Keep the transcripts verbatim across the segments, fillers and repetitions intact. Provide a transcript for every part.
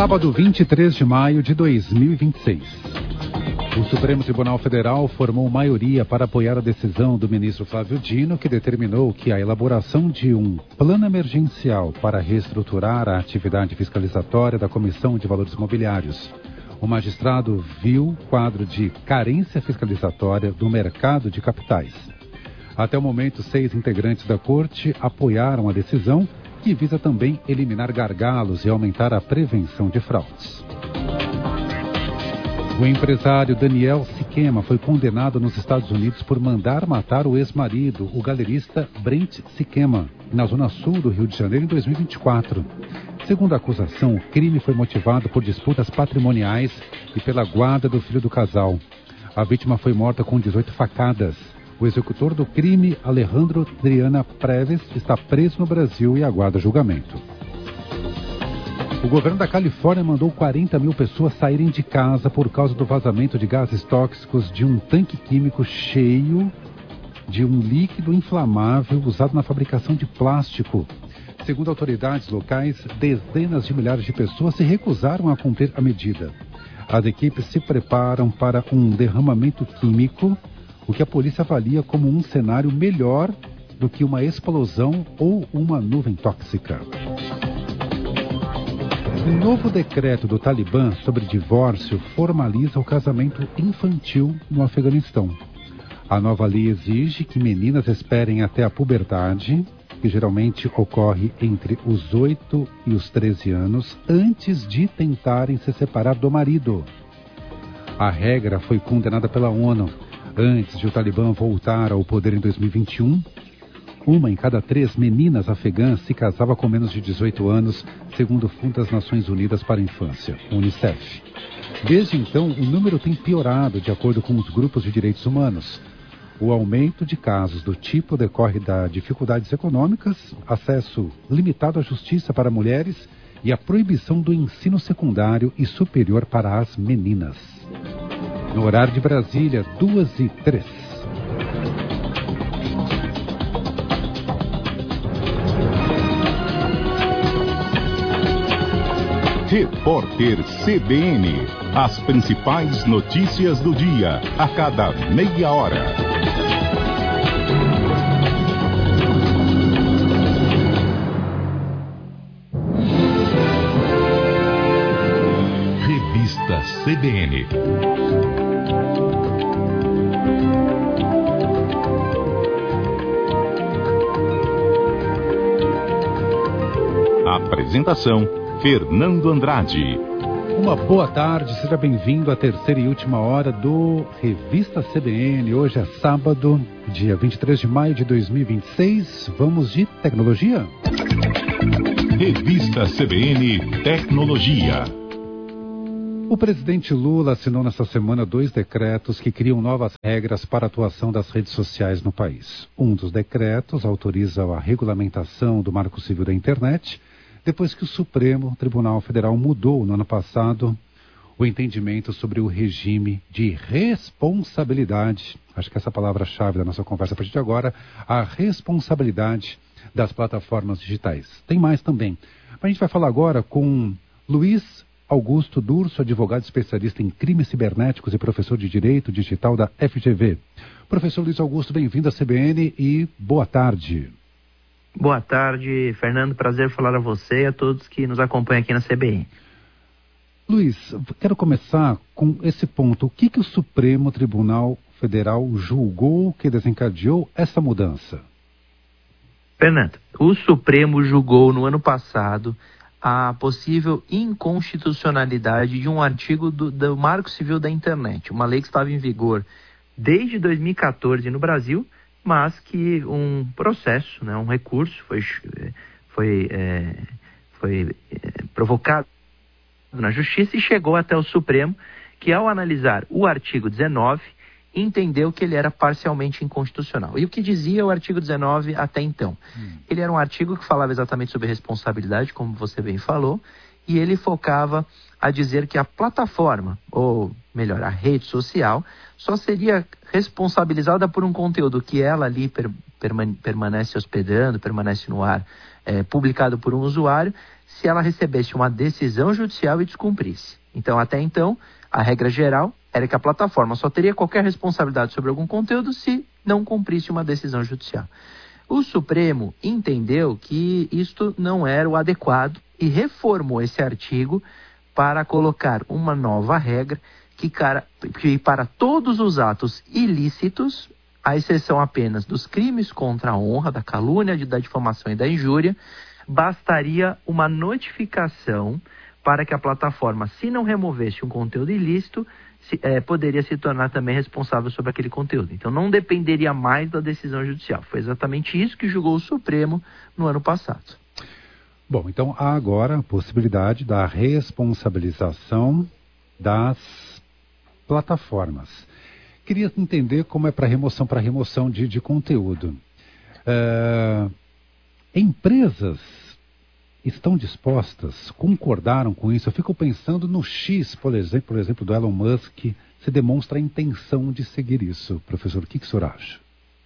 Sábado, vinte e três de maio de dois mil e vinte e seis. O Supremo Tribunal Federal formou maioria para apoiar a decisão do ministro Flávio Dino, que determinou que a elaboração de um plano emergencial para reestruturar a atividade fiscalizatória da Comissão de Valores Imobiliários. O magistrado viu quadro de carência fiscalizatória do mercado de capitais. Até o momento, seis integrantes da Corte apoiaram a decisão, que visa também eliminar gargalos e aumentar a prevenção de fraudes. O empresário Daniel Siquema foi condenado nos Estados Unidos por mandar matar o ex-marido, o galerista Brent Siquema, na zona sul do Rio de Janeiro em dois mil e vinte e quatro. Segundo a acusação, o crime foi motivado por disputas patrimoniais e pela guarda do filho do casal. A vítima foi morta com dezoito facadas. O executor do crime, Alejandro Triana Preves, está preso no Brasil e aguarda julgamento. O governo da Califórnia mandou quarenta mil pessoas saírem de casa por causa do vazamento de gases tóxicos de um tanque químico cheio de um líquido inflamável usado na fabricação de plástico. Segundo autoridades locais, dezenas de milhares de pessoas se recusaram a cumprir a medida. As equipes se preparam para um derramamento químico, o que a polícia avalia como um cenário melhor do que uma explosão ou uma nuvem tóxica. Um novo decreto do Talibã sobre divórcio formaliza o casamento infantil no Afeganistão. A nova lei exige que meninas esperem até a puberdade, que geralmente ocorre entre os oito e os treze anos, antes de tentarem se separar do marido. A regra foi condenada pela ONU. Antes de o Talibã voltar ao poder em dois mil e vinte e um, uma em cada três meninas afegãs se casava com menos de dezoito anos, segundo o Fundo das Nações Unidas para a Infância, Unicef. Desde então, o número tem piorado, de acordo com os grupos de direitos humanos. O aumento de casos do tipo decorre das dificuldades econômicas, acesso limitado à justiça para mulheres e a proibição do ensino secundário e superior para as meninas. No horário de Brasília, duas e três. Repórter C B N. As principais notícias do dia, a cada meia hora. Revista C B N. Apresentação: Fernando Andrade. Uma boa tarde, seja bem-vindo à terceira e última hora do Revista C B N. Hoje é sábado, dia vinte e três de maio de dois mil e vinte e seis. Vamos de tecnologia? Revista C B N Tecnologia. O presidente Lula assinou nesta semana dois decretos que criam novas regras para a atuação das redes sociais no país. Um dos decretos autoriza a regulamentação do Marco Civil da Internet, depois que o Supremo Tribunal Federal mudou no ano passado o entendimento sobre o regime de responsabilidade, acho que essa é a palavra-chave da nossa conversa a partir de agora, a responsabilidade das plataformas digitais. Tem mais também. A gente vai falar agora com Luiz Augusto Durso, advogado especialista em crimes cibernéticos e professor de Direito Digital da F G V. Professor Luiz Augusto, bem-vindo à C B N e boa tarde. Boa tarde, Fernando. Prazer falar a você e a todos que nos acompanham aqui na C B N. Luiz, quero começar com esse ponto. O que, que o Supremo Tribunal Federal julgou que desencadeou essa mudança? Fernando, o Supremo julgou no ano passado a possível inconstitucionalidade de um artigo do, do Marco Civil da Internet, uma lei que estava em vigor desde dois mil e quatorze no Brasil, mas que um processo, né, um recurso foi, foi, é, foi é, provocado na Justiça e chegou até o Supremo, que ao analisar o artigo dezenove, entendeu que ele era parcialmente inconstitucional. E o que dizia o artigo dezenove até então? Hum. Ele era um artigo que falava exatamente sobre responsabilidade, como você bem falou, e ele focava a dizer que a plataforma, ou melhor, a rede social, só seria responsabilizada por um conteúdo que ela ali per, permane, permanece hospedando, permanece no ar é, publicado por um usuário se ela recebesse uma decisão judicial e descumprisse. Então, até então, a regra geral era que a plataforma só teria qualquer responsabilidade sobre algum conteúdo se não cumprisse uma decisão judicial. O Supremo entendeu que isto não era o adequado e reformou esse artigo para colocar uma nova regra que, cara, que para todos os atos ilícitos, à exceção apenas dos crimes contra a honra, da calúnia, da difamação e da injúria, bastaria uma notificação para que a plataforma, se não removesse um conteúdo ilícito, se, é, poderia se tornar também responsável sobre aquele conteúdo. Então não dependeria mais da decisão judicial. Foi exatamente isso que julgou o Supremo no ano passado. Bom, então há agora a possibilidade da responsabilização das plataformas. Queria entender como é para remoção, para remoção de, de conteúdo. Uh, empresas estão dispostas, concordaram com isso? Eu fico pensando no X, por exemplo, por exemplo, do Elon Musk, se demonstra a intenção de seguir isso. Professor, o que, que o senhor acha?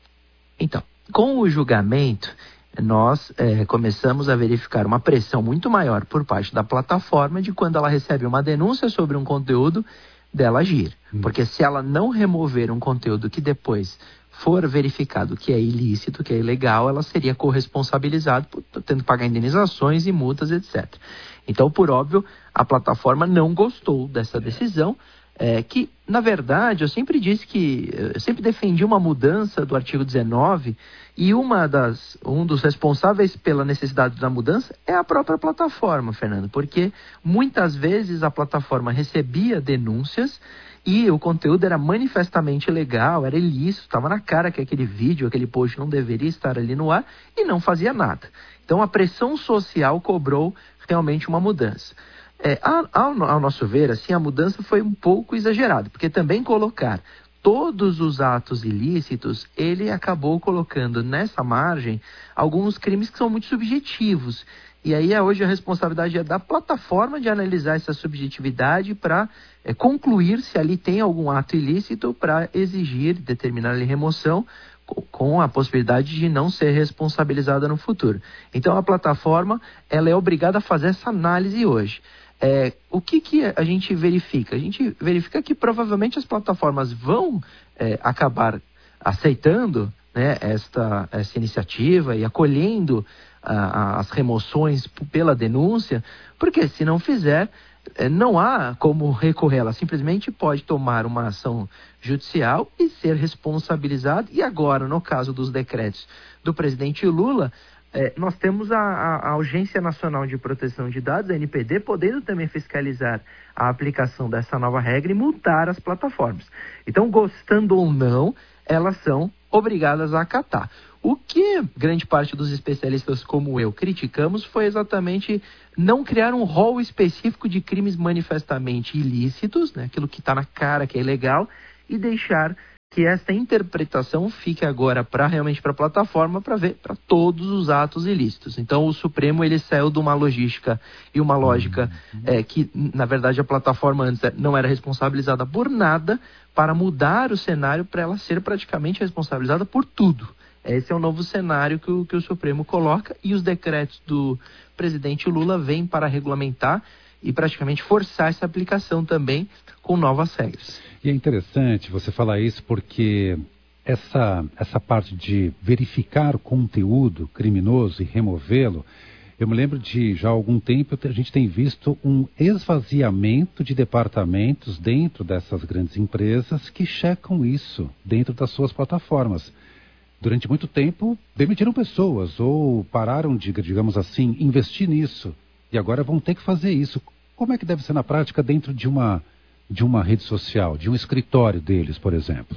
Então, com o julgamento, nós é, começamos a verificar uma pressão muito maior por parte da plataforma de quando ela recebe uma denúncia sobre um conteúdo, dela agir. Hum. Porque se ela não remover um conteúdo que depois for verificado que é ilícito, que é ilegal, ela seria corresponsabilizada, tendo que pagar indenizações e multas, etcétera. Então, por óbvio, a plataforma não gostou dessa decisão, é, que, na verdade, eu sempre disse que, eu sempre defendi uma mudança do artigo dezenove, e uma das, um dos responsáveis pela necessidade da mudança é a própria plataforma, Fernando, porque muitas vezes a plataforma recebia denúncias e o conteúdo era manifestamente ilegal, era ilícito, estava na cara que aquele vídeo, aquele post não deveria estar ali no ar e não fazia nada. Então a pressão social cobrou realmente uma mudança. É, ao, ao nosso ver, assim, a mudança foi um pouco exagerada, porque também colocar todos os atos ilícitos, ele acabou colocando nessa margem alguns crimes que são muito subjetivos. E aí hoje a responsabilidade é da plataforma de analisar essa subjetividade para é, concluir se ali tem algum ato ilícito para exigir, determinar a remoção, com a possibilidade de não ser responsabilizada no futuro. Então a plataforma ela é obrigada a fazer essa análise hoje. É, o que, que a gente verifica? A gente verifica que provavelmente as plataformas vão é, acabar aceitando, né, esta, essa iniciativa e acolhendo a, as remoções pela denúncia, porque se não fizer, é, não há como recorrer. Ela simplesmente pode tomar uma ação judicial e ser responsabilizada. E agora, no caso dos decretos do presidente Lula, É, nós temos a, a, a Agência Nacional de Proteção de Dados, a N P D, podendo também fiscalizar a aplicação dessa nova regra e multar as plataformas. Então, gostando ou não, elas são obrigadas a acatar. O que grande parte dos especialistas como eu criticamos foi exatamente não criar um rol específico de crimes manifestamente ilícitos, né, aquilo que está na cara que é ilegal, e deixar que esta interpretação fique agora para realmente para a plataforma para ver para todos os atos ilícitos. Então o Supremo ele saiu de uma logística e uma lógica uhum. é, que na verdade a plataforma antes não era responsabilizada por nada para mudar o cenário para ela ser praticamente responsabilizada por tudo. Esse é o novo cenário que o, que o Supremo coloca e os decretos do presidente Lula vêm para regulamentar e praticamente forçar essa aplicação também com novas regras. E é interessante você falar isso porque essa, essa parte de verificar o conteúdo criminoso e removê-lo, eu me lembro de já há algum tempo a gente tem visto um esvaziamento de departamentos dentro dessas grandes empresas que checam isso dentro das suas plataformas. Durante muito tempo demitiram pessoas ou pararam de, digamos assim, investir nisso. E agora vão ter que fazer isso. Como é que deve ser na prática dentro de uma, de uma rede social, de um escritório deles, por exemplo?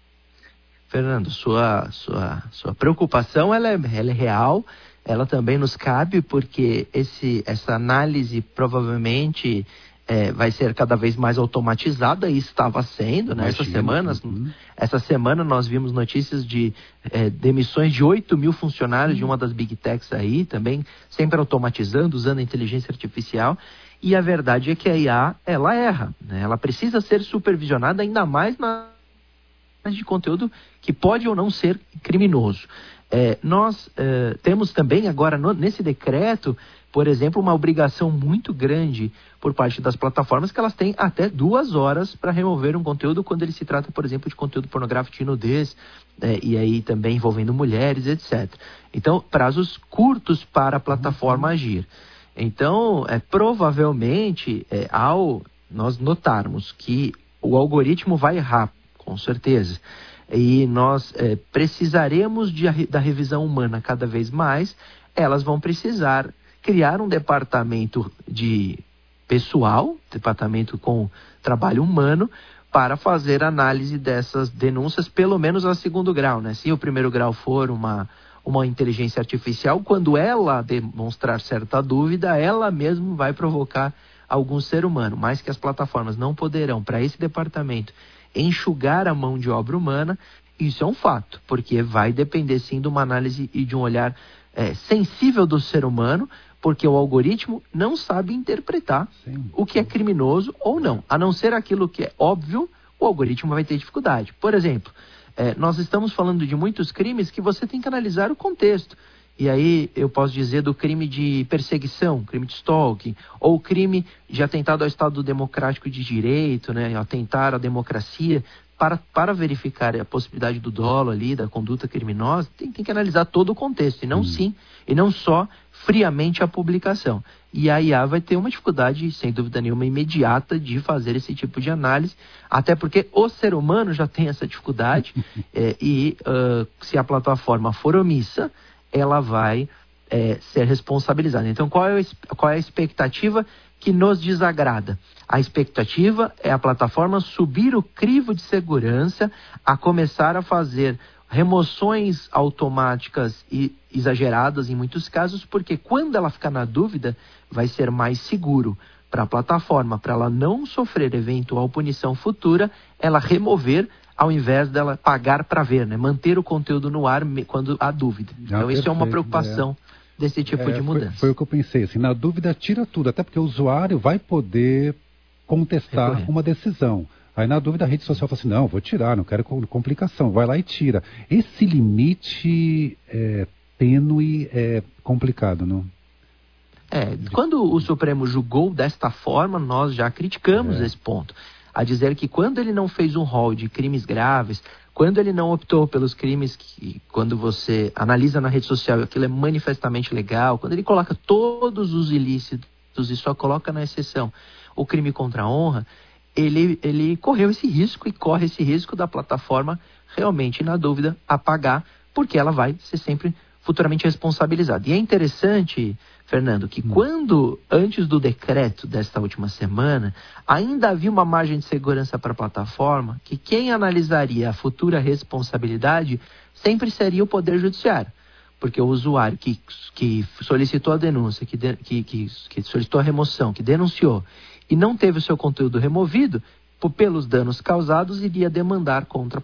Fernando, sua, sua, sua preocupação ela é, ela é real, ela também nos cabe, porque esse, essa análise provavelmente é, vai ser cada vez mais automatizada e estava sendo, né? Essas semanas, uhum. Essa semana nós vimos notícias de é, demissões de oito mil funcionários uhum. de uma das Big Techs aí, também sempre automatizando, usando a inteligência artificial. E a verdade é que a I A, ela erra, né? Ela precisa ser supervisionada ainda mais na de conteúdo que pode ou não ser criminoso. É, nós é, temos também agora no, nesse decreto, por exemplo, uma obrigação muito grande por parte das plataformas, que elas têm até duas horas para remover um conteúdo quando ele se trata, por exemplo, de conteúdo pornográfico de nudez, é, e aí também envolvendo mulheres, etcétera. Então, prazos curtos para a plataforma agir. Então, é, provavelmente, é, ao nós notarmos que o algoritmo vai errar, com certeza, e nós é, precisaremos de, da revisão humana cada vez mais, elas vão precisar criar um departamento de pessoal, departamento com trabalho humano, para fazer análise dessas denúncias, pelo menos a segundo grau, né? Se o primeiro grau for uma, uma inteligência artificial, quando ela demonstrar certa dúvida, ela mesma vai provocar algum ser humano, mas que as plataformas não poderão, para esse departamento, enxugar a mão de obra humana, isso é um fato, porque vai depender sim de uma análise e de um olhar é, sensível do ser humano, porque o algoritmo não sabe interpretar sim. o que é criminoso ou não, a não ser aquilo que é óbvio, o algoritmo vai ter dificuldade. Por exemplo, é, nós estamos falando de muitos crimes que você tem que analisar o contexto. E aí eu posso dizer do crime de perseguição, crime de stalking, ou crime de atentado ao Estado Democrático de Direito, né, atentar à democracia, para, para verificar a possibilidade do dolo ali, da conduta criminosa, tem, tem que analisar todo o contexto, e não hum. sim, e não só friamente a publicação. E a I A vai ter uma dificuldade, sem dúvida nenhuma, imediata de fazer esse tipo de análise, até porque o ser humano já tem essa dificuldade, é, e uh, se a plataforma for omissa, ela vai é, ser responsabilizada. Então, qual é, a, qual é a expectativa que nos desagrada? A expectativa é a plataforma subir o crivo de segurança, a começar a fazer remoções automáticas e exageradas em muitos casos, porque quando ela ficar na dúvida, vai ser mais seguro para a plataforma, para ela não sofrer eventual punição futura, ela remover ao invés dela pagar para ver, né? Manter o conteúdo no ar quando há dúvida. Ah, então, perfeito, isso é uma preocupação é. desse tipo é, de mudança. Foi, foi o que eu pensei, assim, na dúvida tira tudo, até porque o usuário vai poder contestar Recorrer. uma decisão. Aí na dúvida a rede social fala assim, não, vou tirar, não quero complicação, vai lá e tira. Esse limite é, tênue é complicado, não? É, quando o Supremo julgou desta forma, nós já criticamos é. esse ponto. A dizer que quando ele não fez um rol de crimes graves, quando ele não optou pelos crimes que, quando você analisa na rede social, aquilo é manifestamente legal, quando ele coloca todos os ilícitos e só coloca na exceção o crime contra a honra, ele, ele correu esse risco e corre esse risco da plataforma realmente, na dúvida, apagar, porque ela vai ser sempre futuramente responsabilizada. E é interessante, Fernando, que hum. quando, antes do decreto desta última semana, ainda havia uma margem de segurança para a plataforma, que quem analisaria a futura responsabilidade sempre seria o Poder Judiciário. Porque o usuário que, que solicitou a denúncia, que, de, que, que, que solicitou a remoção, que denunciou, e não teve o seu conteúdo removido, pelos danos causados, iria demandar contra a